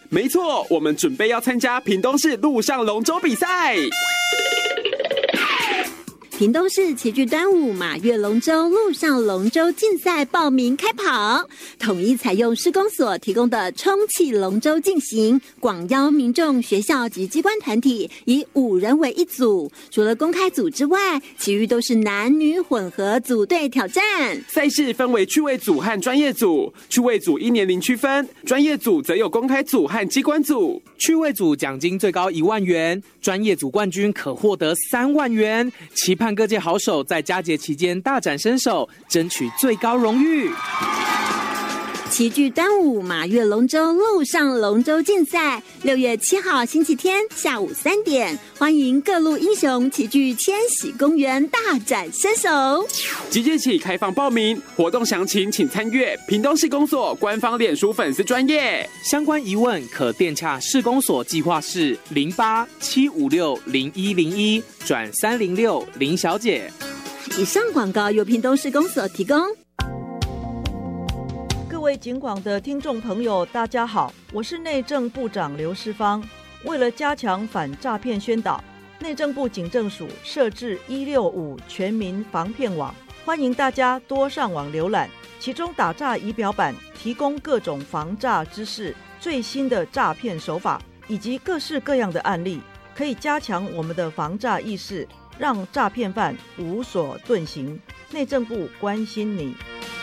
没错，我们准备要参加屏东市路上龙舟比赛。 屏东市齐聚端午马月龙舟路上龙舟竞赛报名开跑，统一采用市公所提供的充气龙舟进行，广邀民众、学校及机关团体，以5人为一组。除了公开组之外，其余都是男女混合组队挑战。 赛事分为趣味组和专业组，趣味组依年龄区分，专业组则有公开组和机关组。 趣味组奖金最高1万元，专业组冠军可获得3万元。期盼各界好手在佳节期间大展身手，争取最高荣誉。 齐聚端午马月龙舟路上龙舟竞赛，6月7号星期天下午3点，欢迎各路英雄齐聚千禧公园大展身手。 即日起开放报名，活动详情请参阅屏东市公所官方脸书粉丝专页。 相关疑问可电洽市公所计划室08-756-0101转306林小姐。 以上广告由屏东市公所提供。 各位警广的听众朋友，大家好，我是内政部长刘世芳。为了加强反诈骗宣导，内政部警政署设置165全民防骗网，欢迎大家多上网浏览。其中打诈仪表板提供各种防诈知识、最新的诈骗手法以及各式各样的案例，可以加强我们的防诈意识，让诈骗犯无所遁形。内政部关心你。